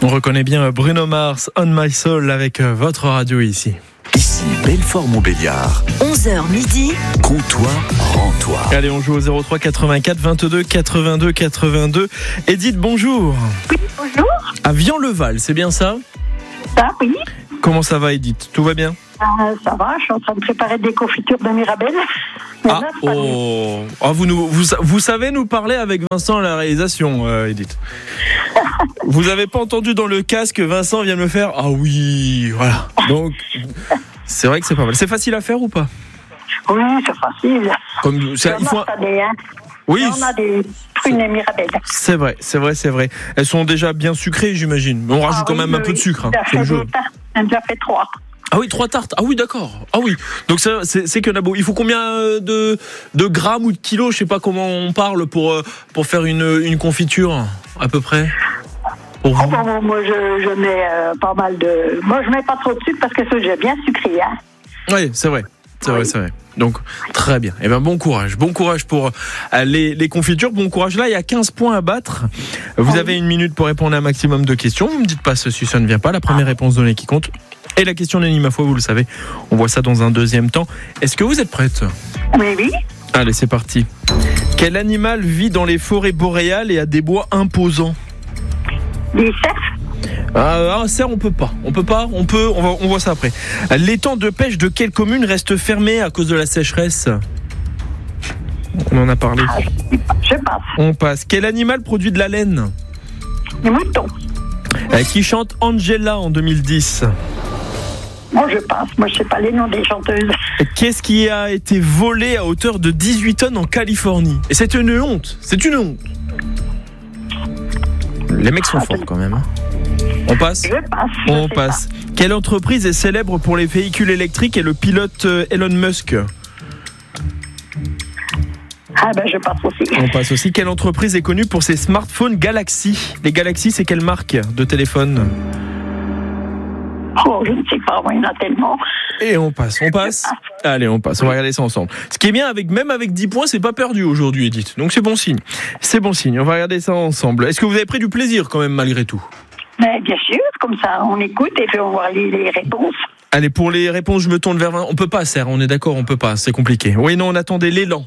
On reconnaît bien Bruno Mars, On My Soul avec votre radio ici. Ici Belfort-Montbéliard. 11h midi. Comptoir, rends-toi. Allez, on joue au 03 84 22 82 82. Edith, bonjour. Oui, bonjour. À Vian-le-Val, c'est bien ça ? Ça, oui. Comment ça va, Edith ? Tout va bien ? Ça va, je suis en train de préparer des confitures de Mirabelle. Vous savez nous parler avec Vincent à la réalisation, Edith. Vous avez pas entendu dans le casque Vincent vient me faire « Ah oui !» Voilà. Donc, c'est vrai que c'est pas mal. C'est facile à faire ou pas ? Oui, c'est facile. Oui, on a des prunes et Mirabelle. c'est vrai. Elles sont déjà bien sucrées, j'imagine. Mais on rajoute quand même un peu de sucre. C'est le jeu. On a déjà fait 3. Ah oui, 3 tartes. Ah oui, d'accord. Ah oui. Donc c'est que d'abord, il faut combien de grammes ou de kilos, je sais pas comment on parle pour faire une confiture à peu près. Pour vous. Moi, je mets pas mal de. Moi, je mets pas trop de sucre parce que j'ai bien sucré. Hein. Oui, c'est vrai. C'est vrai. Donc, très bien. Eh ben, bon courage. Bon courage pour les confitures. Bon courage. Là, il y a 15 points à battre. Vous avez 1 minute pour répondre à un maximum de questions. Vous me dites pas si ça ne vient pas. La première réponse donnée qui compte. Et la question d'Annie, ma foi, vous le savez. On voit ça dans un deuxième temps. Est-ce que vous êtes prête ? Oui. Allez, c'est parti. Quel animal vit dans les forêts boréales et a des bois imposants ? Des cerfs. Un cerf, on peut pas. On voit ça après. L'étang de pêche de quelle commune reste fermé à cause de la sécheresse ? On en a parlé. Je passe. On passe. Quel animal produit de la laine ? Les moutons. Qui chante Angela en 2010 ? Moi, je passe. Moi, je sais pas les noms des chanteuses. Qu'est-ce qui a été volé à hauteur de 18 tonnes en Californie ? Et c'est une honte. Les mecs sont forts quand même. On passe ? Je passe. On passe. Quelle entreprise est célèbre pour les véhicules électriques et le pilote Elon Musk ? Je passe aussi. On passe aussi. Quelle entreprise est connue pour ses smartphones Galaxy ? Les Galaxy, c'est quelle marque de téléphone ? Je ne sais pas, il y en a tellement. Et on passe. Allez, on passe. On va regarder ça ensemble. Ce qui est bien, même avec 10 points, c'est pas perdu aujourd'hui, Edith. Donc c'est bon signe. On va regarder ça ensemble. Est-ce que vous avez pris du plaisir quand même, malgré tout ? Mais bien sûr, comme ça, on écoute et puis on voit les réponses. Allez, pour les réponses, je me tourne vers Vincent. On peut pas, Serre, on est d'accord, on peut pas, c'est compliqué. Oui, non, on attendait l'élan.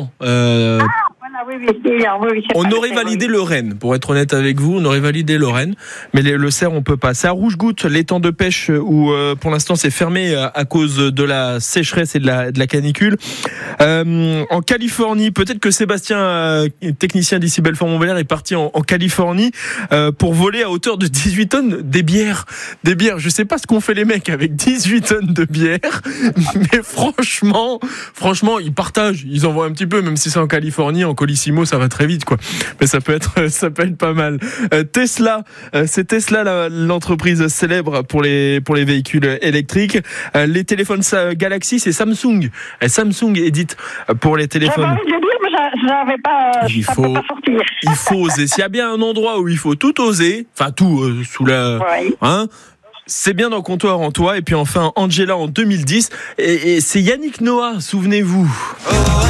On aurait validé le Rennes, pour être honnête avec vous, on aurait validé le Rennes, mais le Cerf, on peut pas. C'est à Rouge-Goutte, l'étang de pêche où pour l'instant c'est fermé à cause de la sécheresse et de la canicule. En Californie, peut-être que Sébastien, technicien d'ici Belfort-Montbéliard, est parti en Californie pour voler à hauteur de 18 tonnes des bières. Je sais pas ce qu'ont fait les mecs avec 18 tonnes de bière, mais franchement, ils partagent, ils envoient un petit peu, même si c'est en Californie, en Colissimo, ça va très vite, quoi. Mais ça peut être pas mal. Tesla, c'est Tesla, l'entreprise célèbre pour les véhicules électriques. Les téléphones Galaxy, c'est Samsung. Samsung, Edith, pour les téléphones. J'avais envie de le dire, mais j'avais pas. Peut pas sortir. Il faut oser. S'il y a bien un endroit où il faut tout oser, enfin tout sous la, c'est bien dans Comptoir en toi. Et puis enfin Angela en 2010. Et c'est Yannick Noah, souvenez-vous.